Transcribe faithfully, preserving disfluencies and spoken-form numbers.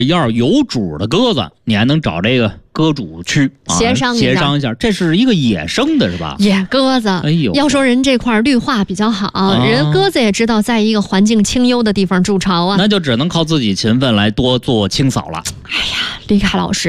要是有主的鸽子，你还能找这个鸽主去、啊、 协商一下， 协商一下。这是一个野生的是吧？ 野鸽子。 哎呦， 要说人这块绿化比较好、啊，人鸽子也知道在一个环境清幽的地方筑巢啊， 那就只能靠自己勤奋来多做清扫了。 哎呀，李凯老师。